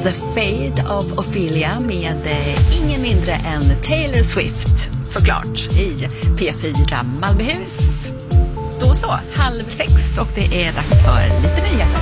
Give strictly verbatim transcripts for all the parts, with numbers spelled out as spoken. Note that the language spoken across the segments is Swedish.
The Fade of Ophelia med eh, ingen mindre än Taylor Swift, såklart, i P fyra Malmöhus. Då så, halv sex och det är dags för lite nyheter.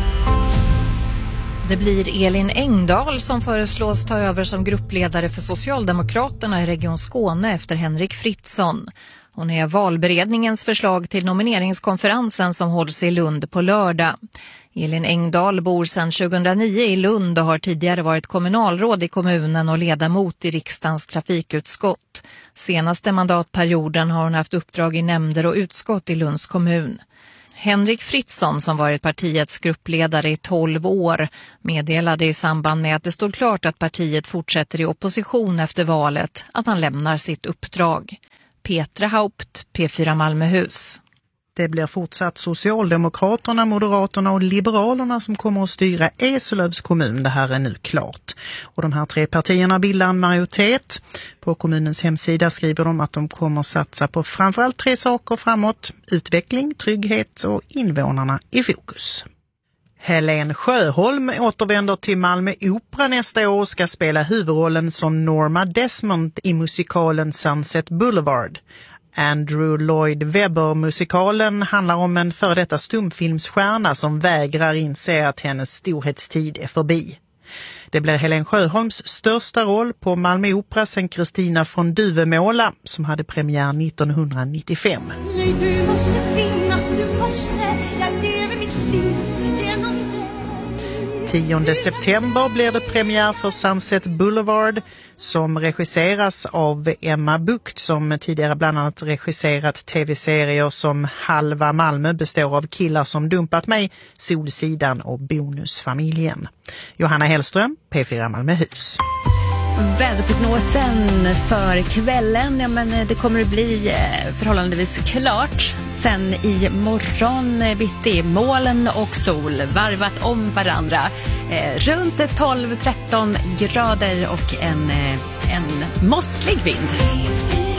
Det blir Elin Engdahl som föreslås ta över som gruppledare för Socialdemokraterna i Region Skåne efter Henrik Fritzson. Hon är valberedningens förslag till nomineringskonferensen som hålls i Lund på lördag. Elin Engdahl bor sedan tjugohundranio i Lund och har tidigare varit kommunalråd i kommunen och ledamot i riksdagens trafikutskott. Senaste mandatperioden har hon haft uppdrag i nämnder och utskott i Lunds kommun. Henrik Fritzson, som varit partiets gruppledare i tolv år, meddelade i samband med att det stod klart att partiet fortsätter i opposition efter valet att han lämnar sitt uppdrag. Petra Haupt, P fyra Malmöhus. Det blir fortsatt Socialdemokraterna, Moderaterna och Liberalerna som kommer att styra Eslövs kommun. Det här är nu klart. Och de här tre partierna bildar en majoritet. På kommunens hemsida skriver de att de kommer att satsa på framförallt tre saker framåt. Utveckling, trygghet och invånarna i fokus. Helen Sjöholm återvänder till Malmö Opera nästa år och ska spela huvudrollen som Norma Desmond i musikalen Sunset Boulevard. Andrew Lloyd Webber-musikalen handlar om en före detta stumfilmsstjärna som vägrar inse att hennes storhetstid är förbi. Det blir Helen Sjöholms största roll på Malmö Opera sen Kristina från Duvemåla som hade premiär nittonhundranittiofem. Du måste finnas, du måste, jag lever mitt liv genom dig. tionde september blir det premiär för Sunset Boulevard som regisseras av Emma Bucht som tidigare bland annat regisserat tv-serier som Halva Malmö består av killar som dumpat mig, Solsidan och Bonusfamiljen. Johanna Hellström, P fyra Malmöhus. Väderprognosen för kvällen, ja men det kommer att bli förhållandevis klart. Sen i morgon bitti moln och sol varvat om varandra. Eh, runt tolv tretton grader och en, en måttlig vind.